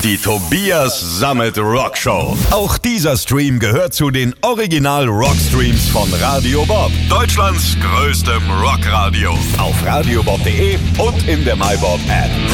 Die Tobias Sammet Rockshow. Auch dieser Stream gehört zu den Original Rockstreams von Radio Bob. Deutschlands größtem Rockradio. Auf radiobob.de und in der MyBob App.